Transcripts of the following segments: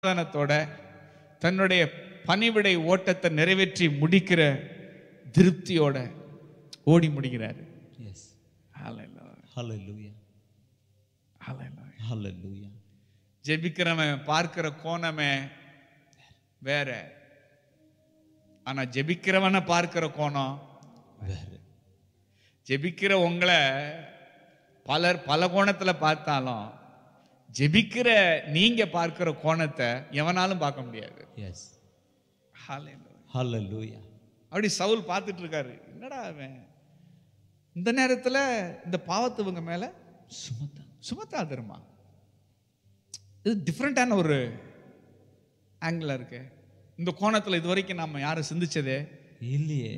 சமாதானத்தோட தன்னுடைய பணிவிடை ஓட்டத்தை நிறைவேற்றி முடிக்கிற திருப்தியோட ஓடி முடிக்கிறாரு. Yes. Hallelujah. Hallelujah. Hallelujah. Hallelujah. ஜெபிக்கிறவன் பார்க்கிற கோணமே வேற, ஆனா ஜெபிக்கிறவனை பார்க்கிற கோணம் வேற. ஜெபிக்கிற உங்களை பலர் பல கோணத்துல பார்த்தாலும் ஜெபிக்கிற நீங்க பார்க்கிற கோணத்தை எவனாலும் பார்க்க முடியாது. Yes. Hallelujah. Hallelujah. அப்படி சவுல் பார்த்துட்டு இருக்காரு, என்னடா அவன் இந்த நேரத்துல இந்த பாவத்தை இவங்க மேல சுமத்தா தருமா? இது டிஃப்ரெண்டான ஒரு ஆங்கிள் இருக்கு. இந்த கோணத்துல இது வரைக்கும் நம்ம யாரும் சிந்திச்சதே இல்லையே.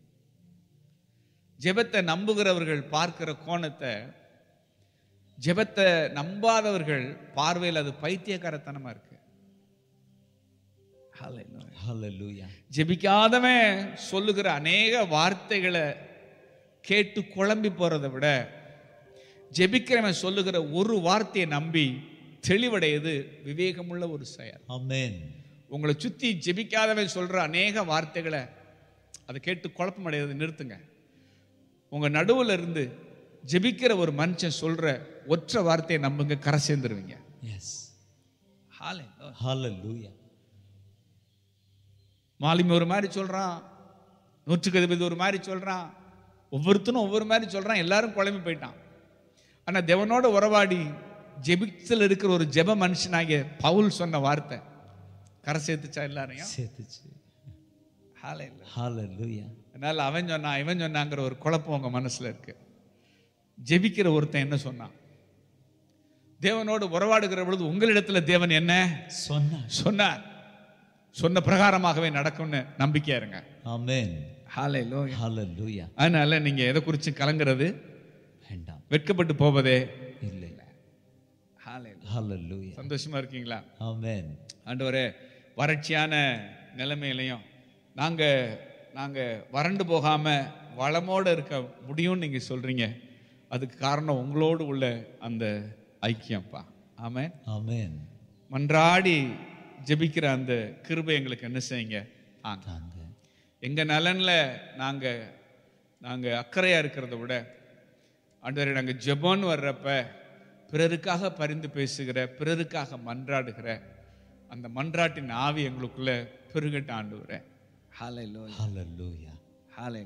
ஜெபத்தை நம்புகிறவர்கள் பார்க்கிற கோணத்தை ஜெபத்தை நம்பாதவர்கள் பார்வையில் அது பைத்தியக்காரத்தனமா இருக்கு. Hallelujah. ஜெபிக்காதவன் சொல்லுகிற அநேக வார்த்தைகளை கேட்டு குழம்பி போறதை விட ஜெபிக்கிறவன் சொல்லுகிற ஒரு வார்த்தையை நம்பி தெளிவடையது விவேகமுள்ள ஒரு செயல். Amen. உங்களை சுத்தி ஜெபிக்காதவன் சொல்ற அநேக வார்த்தைகளை அதை கேட்டு குழப்பம் அடையது நிறுத்துங்க. உங்க நடுவில் இருந்து ஜெபிக்கிற ஒரு மனுஷன் சொல்ற ஒற்றை வார்த்தையை நம்புங்க, கரை சேர்ந்துருவீங்க. Yes. Hallelujah. மாலிமி ஒரு மாதிரி சொல்றான், நூற்றுக்கு அதிபதி ஒரு மாதிரி சொல்றான், ஒவ்வொருத்தனும் ஒவ்வொரு மாதிரி சொல்றான், எல்லாரும் குழம்பி போயிட்டான். ஆனா தேவனோட உறவாடி ஜெபிச்சல் இருக்கிற ஒரு ஜெப மனுஷனாகிய பவுல் சொன்ன வார்த்தை கரை சேர்த்துச்சா எல்லாரையும்? சேர்த்துச்சு. Hallelujah. Hallelujah. அதனால அவன் சொன்னா இவன் சொன்னாங்கிற ஒரு குழப்பம் உங்க மனசுல இருக்கு. ஜெபிக்கிற ஒருத்தன் என்ன சொன்னான்? தேவனோடு உறவாடுகிற பொழுது உங்களிடத்துல தேவன் என்ன சொன்னார், சொன்ன பிரகாரமாகவே நடக்கும்னு நம்பிக்கையா இருங்க. Amen. Hallelujah. Hallelujah. அதனால நீங்க எதை குறிச்சு கலங்குறது வேண்டாம், வெட்கப்பட்டு போவதே இல்லை. Hallelujah. Hallelujah. சந்தோஷமா இருக்கீங்களா? Amen. ஆண்டவரே, வறட்சியான நிலைமையிலையும் நாங்க வறண்டு போகாம வளமோடு இருக்க முடியும்னு நீங்க சொல்றீங்க. அதுக்கு காரணம் உங்களோடு உள்ள அந்த ஐக்கியம்ப்பா. ஆமென். Amen. மன்றாடி ஜெபிக்கிற அந்த கிருபை எங்களுக்கு என்ன செய்யுங்க? தாங்க. எங்க நலன்ல நாங்க அக்கறையா இருக்கிறத விட ஆண்டவரே, நாங்க ஜெபம்னு வர்றப்ப பிறருக்காக பரிந்து பேசுகிற, பிறருக்காக மன்றாடுகிற அந்த மன்றாட்டின் ஆவி எங்களுக்குள்ள பெருகட்ட ஆண்டவரே. Hallelujah. Hallelujah. Hallelujah.